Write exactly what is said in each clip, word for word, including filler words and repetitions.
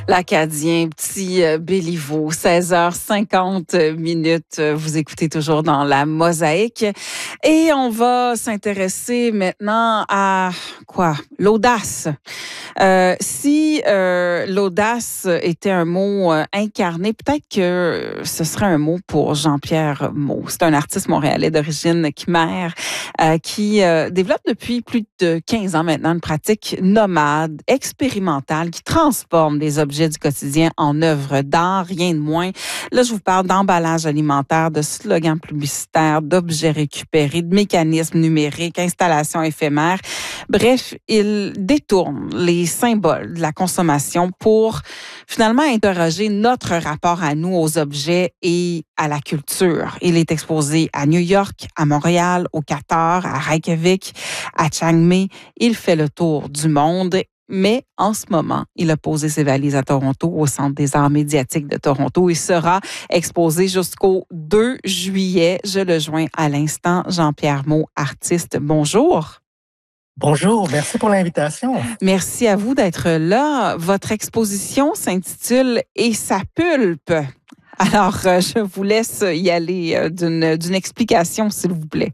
L'Acadien, petit euh, Béliveau, seize heures cinquante minutes. Vous écoutez toujours dans la Mosaïque. Et on va s'intéresser maintenant à quoi? L'audace. Euh, si euh, l'audace était un mot euh, incarné, peut-être que ce serait un mot pour Jean-Pierre Maux. C'est un artiste montréalais d'origine khmère euh, qui euh, développe depuis plus de quinze ans maintenant une pratique nomade, expérimentale, qui transforme des objets du quotidien en œuvres d'art, rien de moins. Là, je vous parle d'emballage alimentaire, de slogans publicitaires, d'objets récupérés, de mécanismes numériques, installations éphémères. Bref, il détourne les symboles de la consommation pour finalement interroger notre rapport à nous, aux objets et à la culture. Il est exposé à New York, à Montréal, au Qatar, à Reykjavik, à Chiang Mai. Il fait le tour du monde. Mais en ce moment, il a posé ses valises à Toronto, au Centre des arts médiatiques de Toronto. Il sera exposé jusqu'au deux juillet. Je le joins à l'instant. Jean-Pierre Maux, artiste. Bonjour. Bonjour, merci pour l'invitation. Merci à vous d'être là. Votre exposition s'intitule « Et sa pulpe ». Alors, je vous laisse y aller d'une, d'une explication, s'il vous plaît.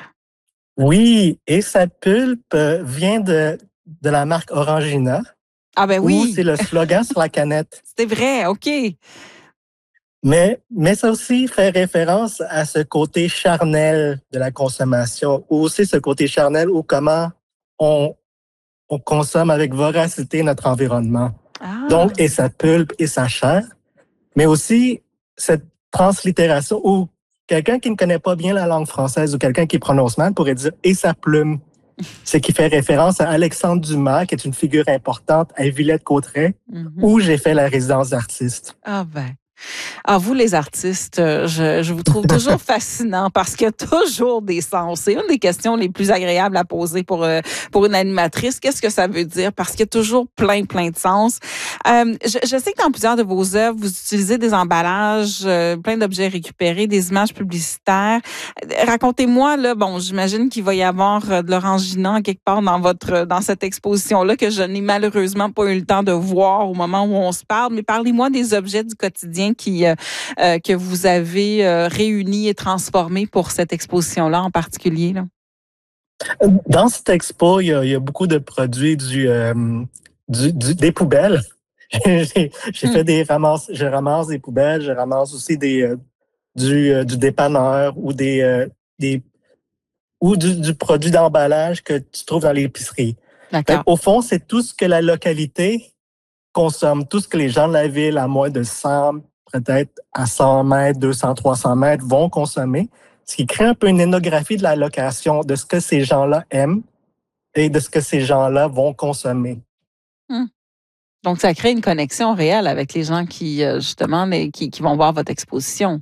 Oui, et sa pulpe vient de, de la marque Orangina. Ah ben oui. C'est le slogan sur la canette. C'est vrai, OK. Mais, mais ça aussi fait référence à ce côté charnel de la consommation, ou aussi ce côté charnel où comment on, on consomme avec voracité notre environnement. Ah. Donc, et sa pulpe et sa chair, mais aussi cette translittération où quelqu'un qui ne connaît pas bien la langue française ou quelqu'un qui prononce mal pourrait dire « et sa plume », ce qui fait référence à Alexandre Dumas, qui est une figure importante à Villette-Cotterêts, mm-hmm. où j'ai fait la résidence d'artiste. Ah ben. Ah, vous, les artistes, je, je vous trouve toujours fascinant parce qu'il y a toujours des sens. C'est une des questions les plus agréables à poser pour, pour une animatrice. Qu'est-ce que ça veut dire? Parce qu'il y a toujours plein, plein de sens. Euh, je, je sais que dans plusieurs de vos œuvres, vous utilisez des emballages, euh, plein d'objets récupérés, des images publicitaires. Racontez-moi, là, bon, j'imagine qu'il va y avoir de l'Orangina quelque part dans votre, dans cette exposition-là que je n'ai malheureusement pas eu le temps de voir au moment où on se parle, mais parlez-moi des objets du quotidien qui euh, euh, que vous avez euh, réunis et transformés pour cette exposition-là en particulier, là? Dans cette expo, il y a, il y a beaucoup de produits du, euh, du, du des poubelles. j'ai j'ai hmm. fait des ramasses, je ramasse des poubelles, je ramasse aussi des euh, du, euh, du dépanneur ou des euh, des ou du, du produit d'emballage que tu trouves dans l'épicerie. D'accord. Au fond, c'est tout ce que la localité consomme, tout ce que les gens de la ville à moins de cent peut-être à cent mètres, deux cents, trois cents mètres, vont consommer, ce qui crée un peu une énographie de la location, de ce que ces gens-là aiment et de ce que ces gens-là vont consommer. Hum. Donc, ça crée une connexion réelle avec les gens qui, justement, qui, qui vont voir votre exposition.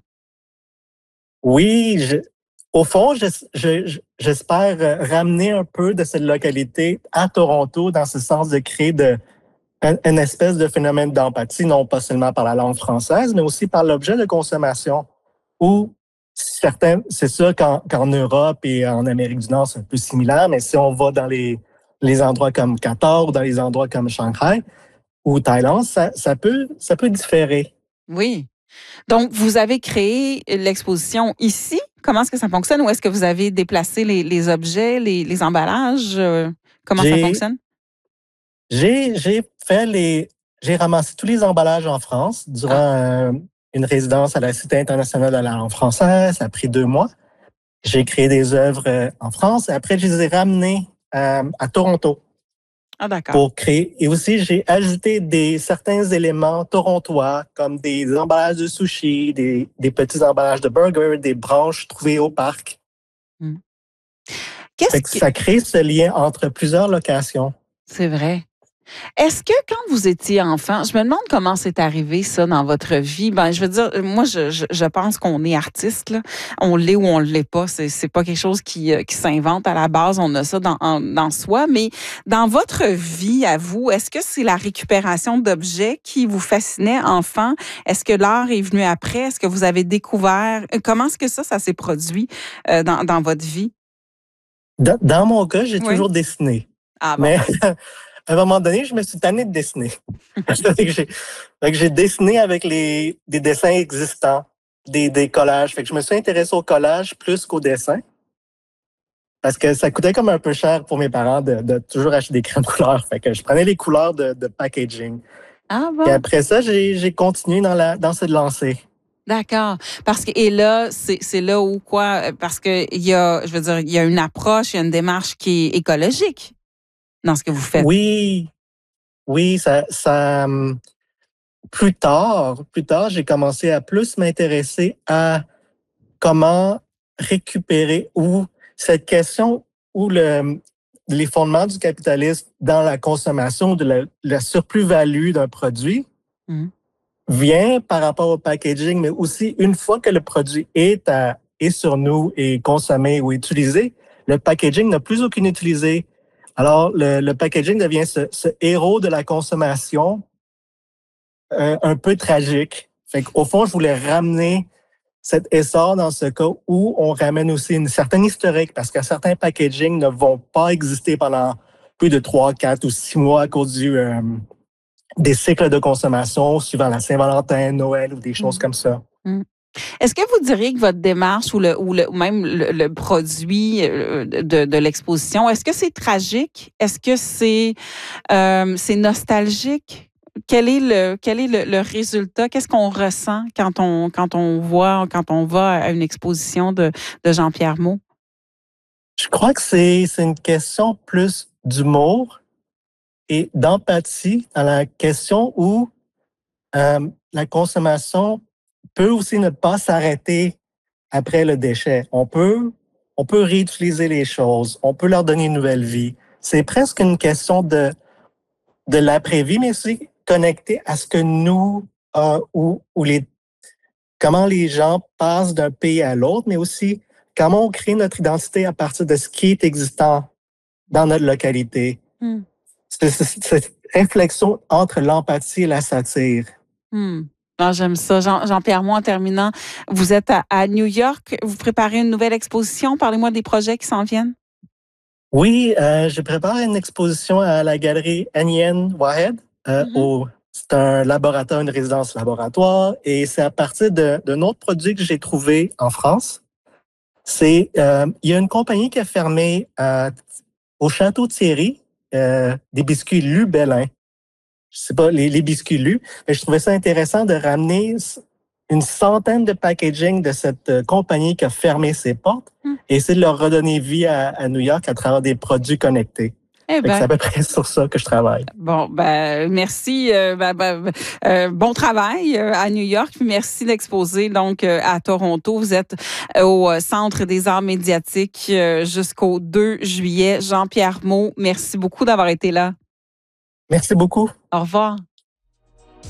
Oui, je, au fond, je, je, j'espère ramener un peu de cette localité à Toronto dans ce sens de créer de une espèce de phénomène d'empathie, non pas seulement par la langue française, mais aussi par l'objet de consommation. Où certains, c'est sûr qu'en, qu'en Europe et en Amérique du Nord, c'est un peu similaire, mais si on va dans les, les endroits comme Qatar ou dans les endroits comme Shanghai ou Thaïlande, ça, ça, peut, ça peut différer. Oui. Donc, vous avez créé l'exposition ici. Comment est-ce que ça fonctionne? Ou est-ce que vous avez déplacé les, les objets, les, les emballages? Comment J'ai, ça fonctionne? J'ai, j'ai fait les, j'ai ramassé tous les emballages en France durant ah. euh, une résidence à la Cité internationale de la langue française. Ça a pris deux mois. J'ai créé des œuvres euh, en France et après, je les ai ramenées euh, à Toronto. Ah, d'accord. Pour créer. Et aussi, j'ai ajouté des, certains éléments torontois, comme des emballages de sushi, des, des petits emballages de burgers, des branches trouvées au parc. Hum. Qu'est-ce que ça crée ce lien entre plusieurs locations. C'est vrai. Est-ce que quand vous étiez enfant, je me demande comment c'est arrivé ça dans votre vie. Ben, je veux dire, moi, je, je, je pense qu'on est artiste, là. On l'est ou on l'est pas. C'est, c'est pas quelque chose qui, qui s'invente à la base. On a ça dans, en, dans soi. Mais dans votre vie, à vous, est-ce que c'est la récupération d'objets qui vous fascinait enfant? Est-ce que l'art est venu après? Est-ce que vous avez découvert? Comment est-ce que ça, ça s'est produit euh, dans, dans votre vie? Dans, dans mon cas, j'ai oui. toujours dessiné. Ah bon. Mais à un moment donné, je me suis tanné de dessiner. Fait que j'ai, fait que j'ai dessiné avec les, des dessins existants, des, des collages. Fait que je me suis intéressé au collage plus qu'au dessin. Parce que ça coûtait comme un peu cher pour mes parents de, de toujours acheter des crèmes couleurs. Fait que je prenais les couleurs de, de packaging. Ah Et bon? après ça, j'ai, j'ai continué dans, la, dans cette lancée. D'accord. Parce que, et là, c'est, c'est là où quoi? Parce que il y a, je veux dire, il y a une approche, il y a une démarche qui est écologique dans ce que vous faites. Oui, oui, ça, ça, hum, plus tard, plus tard, j'ai commencé à plus m'intéresser à comment récupérer ou cette question où le, les fondements du capitalisme dans la consommation de la, la surplus-value d'un produit Mhm. vient par rapport au packaging, mais aussi une fois que le produit est, à, est sur nous et consommé ou utilisé, le packaging n'a plus aucune utilité. Alors, le, le packaging devient ce, ce héros de la consommation euh, un peu tragique. Fait qu'au fond, je voulais ramener cet essor dans ce cas où on ramène aussi une certaine historique parce que certains packaging ne vont pas exister pendant plus de trois, quatre ou six mois à cause du, euh, des cycles de consommation suivant la Saint-Valentin, Noël ou des choses Mhm. comme ça. Mhm. Est-ce que vous diriez que votre démarche ou le ou le ou même le, le produit euh, de, de l'exposition, est-ce que c'est tragique? Est-ce que c'est euh, c'est nostalgique? Quel est le quel est le, le résultat? Qu'est-ce qu'on ressent quand on quand on voit quand on va à une exposition de, de Jean-Pierre Maud? Je crois que c'est, c'est une question plus d'humour et d'empathie dans la question où euh, la consommation peut aussi ne pas s'arrêter après le déchet. On peut, on peut réutiliser les choses, on peut leur donner une nouvelle vie. C'est presque une question de, de l'après-vie, mais aussi connecté à ce que nous, euh, ou, ou les, comment les gens passent d'un pays à l'autre, mais aussi comment on crée notre identité à partir de ce qui est existant dans notre localité. Hmm. C'est, c'est, cette réflexion entre l'empathie et la satire. Hmm. Ah, j'aime ça. Jean, Jean-Pierre Maud, en terminant, vous êtes à, à New York, vous préparez une nouvelle exposition. Parlez-moi des projets qui s'en viennent. Oui, euh, je prépare une exposition à la galerie Anyen Wahed. Euh, Mhm. au, c'est un laboratoire, une résidence laboratoire, et c'est à partir de, d'un autre produit que j'ai trouvé en France. C'est, euh, il y a une compagnie qui a fermé euh, au Château Thierry euh, des biscuits Lubellin. Je sais pas, les, les biscuits Lu, mais je trouvais ça intéressant de ramener une centaine de packaging de cette euh, compagnie qui a fermé ses portes Hmm. et essayer de leur redonner vie à, à New York à travers des produits connectés. Eh Fait que c'est à ben, peu près sur ça que je travaille. bon, ben, merci. Euh, ben, ben, euh, bon travail euh, à New York. Puis merci d'exposer donc euh, à Toronto. Vous êtes euh, au euh, Centre des arts médiatiques euh, jusqu'au deux juillet. Jean-Pierre Maud, merci beaucoup d'avoir été là. Merci beaucoup. Au revoir.